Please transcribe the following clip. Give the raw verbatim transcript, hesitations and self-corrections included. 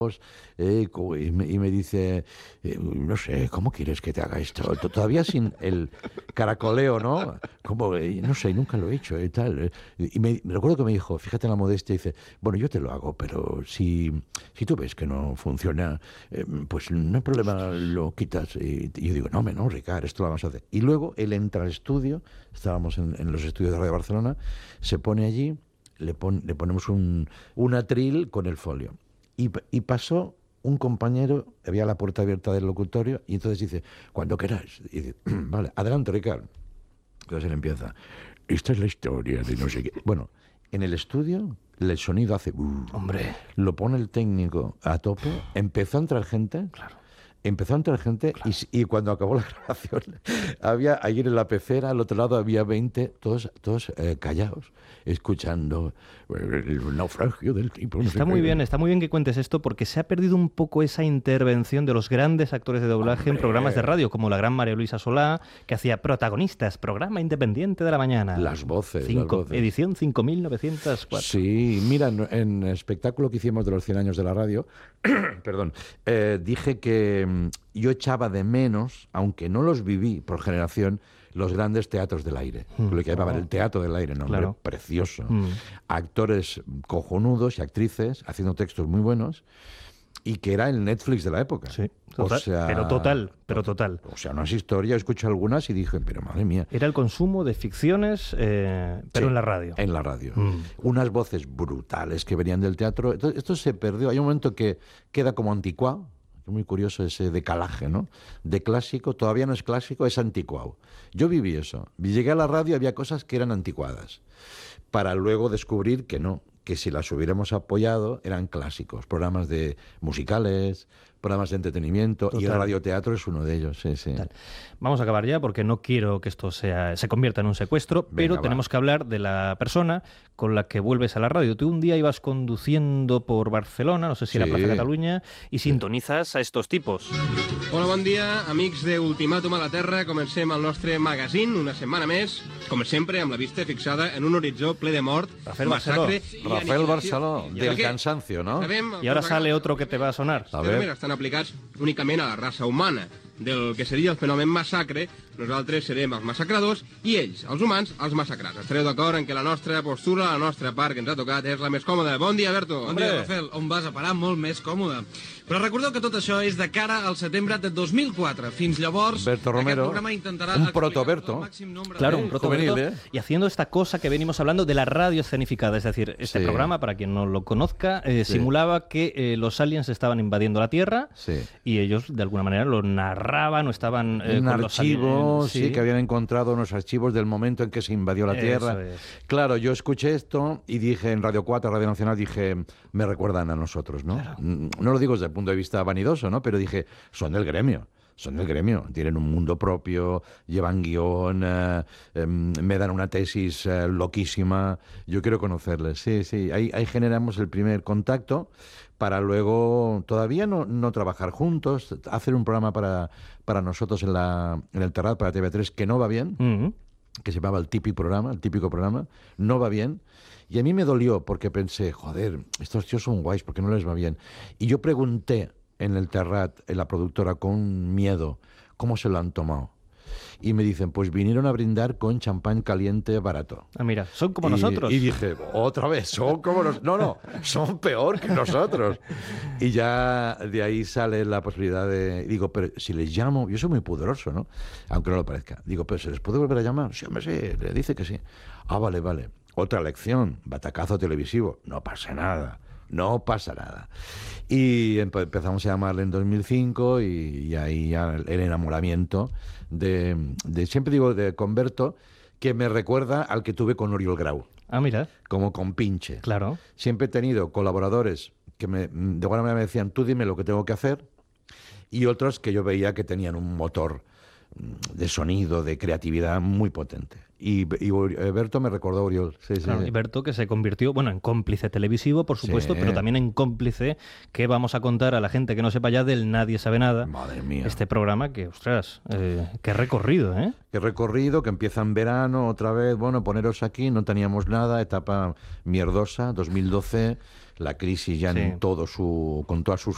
Eh, y, me, y me dice, eh, no sé, ¿cómo quieres que te haga esto? Todavía sin el caracoleo, ¿no? Como, eh, no sé, nunca lo he hecho y tal. Y me, me recuerdo que me dijo, fíjate en la modestia, dice, bueno, yo te lo hago, pero si, si tú ves que no funciona, eh, pues no hay problema, lo quitas. Y, y yo digo, no, me no, Ricard, esto lo vamos a hacer. Y luego él entra al estudio, estábamos en, en los estudios de Radio Barcelona, se pone allí, le, pon, le ponemos un, un atril con el folio. Y, y pasó un compañero, había la puerta abierta del locutorio, y entonces dice, cuando queráis. Y dice, vale, adelante, Ricardo. Entonces él empieza, esta es la historia de no sé qué. Bueno, en el estudio el sonido hace... Uh, Hombre. Lo pone el técnico a tope, empezó a entrar gente... Claro. Empezó a entrar gente claro. y, y cuando acabó la grabación, había ayer en la pecera, al otro lado había veinte, todos, todos eh, callados, escuchando el naufragio del tipo. No está sé muy qué. bien, está muy bien que cuentes esto porque se ha perdido un poco esa intervención de los grandes actores de doblaje Hombre. en programas de radio, como la gran María Luisa Solá, que hacía Protagonistas, programa independiente de la mañana. Las voces. Cinco, las voces. Edición cinco mil novecientos cuatro. Sí, mira, en, en espectáculo que hicimos de los cien años de la radio, perdón, eh, dije que yo echaba de menos, aunque no los viví por generación, los grandes teatros del aire. Mm. Lo que llamaban oh. el teatro del aire, nombre claro. precioso. Mm. Actores cojonudos y actrices haciendo textos muy buenos y que era el Netflix de la época. Sí, total, o sea, pero total, pero total. O sea, unas historias, escuché algunas y dije, pero madre mía. Era el consumo de ficciones, eh, pero sí, en la radio. En la radio. Mm. Unas voces brutales que venían del teatro. Entonces, esto se perdió. Hay un momento que queda como anticuado. Es muy curioso ese decalaje, ¿no? De clásico, todavía no es clásico, es anticuado. Yo viví eso. Llegué a la radio, había cosas que eran anticuadas, para luego descubrir que no, que si las hubiéramos apoyado eran clásicos, programas de musicales, programas de entretenimiento. Total. Y el radioteatro es uno de ellos. Sí, sí. Vamos a acabar ya porque no quiero que esto sea, se convierta en un secuestro, Venga, pero va. tenemos que hablar de la persona con la que vuelves a la radio. Tú un día ibas conduciendo por Barcelona, no sé si sí. era Plaza Catalunya, i sí. sintonizas a estos tipos. Hola, bon dia, amics de Ultimàtum a la Terra. Comencem el nostre magazín una setmana més, com sempre, amb la vista fixada en un horitzó ple de mort, Rafael massacre... Barceló. Rafael Barceló, del cansancio, ¿no? Sabem, y ahora sale otro que te va a sonar. A ver. Estan aplicats únicament a la raça humana. Del que seria el fenomen massacre, nosaltres serem els massacradors i ells, els humans, els massacrats. Estareu d'acord en que la nostra postura, la nostra part que ens ha tocat és la més còmoda. Bon dia, Berto. Bon dia, Rafael. On vas a parar? Molt més còmode. Però recordeu que tot això és de cara al setembre de dos mil quatre. Fins llavors, Berto Romero, aquest programa intentarà... un proto-Berto. Claro, un proto-Berto. ¿Eh? Y haciendo esta cosa que venimos hablando de la radio escenificada. Es decir, este sí. programa, para quien no lo conozca, eh, sí. simulaba que eh, los aliens estaban invadiendo la Tierra sí. y ellos, de alguna manera, lo narraban o estaban... Eh, un con archivo, los sí. sí, que habían encontrado unos archivos del momento en que se invadió la Tierra. Es. Claro, yo escuché esto y dije en Radio cuatro, Radio Nacional, dije, me recuerdan a nosotros, ¿no? Claro. No lo digo desde el punto de vista vanidoso, ¿no? Pero dije, son del gremio. Son del gremio, tienen un mundo propio, llevan guión, eh, eh, me dan una tesis eh, loquísima, yo quiero conocerles, sí, sí, ahí, ahí generamos el primer contacto para luego todavía no, no trabajar juntos, hacer un programa para, para nosotros en, la, en el Terrat, para T V tres, que no va bien, uh-huh. que se llamaba el típico programa, el típico programa, no va bien. Y a mí me dolió porque pensé, joder, estos tíos son guays, ¿por qué no les va bien? Y yo pregunté en el Terrat, en la productora, con miedo, ¿cómo se lo han tomado? Y me dicen, pues vinieron a brindar con champán caliente barato. Ah, mira, son como y, nosotros. Y dije, otra vez, son como nosotros. No, no, son peor que nosotros. Y ya de ahí sale la posibilidad de... Digo, pero si les llamo... Yo soy muy pudoroso, ¿no? Aunque no lo parezca. Digo, pero ¿se les puede volver a llamar? Sí, hombre, sí, le dice que sí. Ah, vale, vale. Otra lección, batacazo televisivo. No pasa nada. No pasa nada. Y empezamos a llamarle en dos mil cinco y, y ahí ya el enamoramiento de, de, siempre digo, de Converto, que me recuerda al que tuve con Oriol Grau. Ah, mira. Como compinche. Claro. Siempre he tenido colaboradores que me, de alguna manera me decían, tú dime lo que tengo que hacer, y otros que yo veía que tenían un motor de sonido, de creatividad muy potente. Y, y Berto me recordó a Oriol. Sí, claro, sí. Y Berto, que se convirtió, bueno, en cómplice televisivo, por supuesto, sí. pero también en cómplice que vamos a contar a la gente que no sepa ya del Nadie Sabe Nada. Madre mía. Este programa que, ostras, eh, qué recorrido, ¿eh? Qué recorrido, que empieza en verano, otra vez, bueno, poneros aquí, no teníamos nada, etapa mierdosa, dos mil doce, la crisis ya sí. en todo su, con todas sus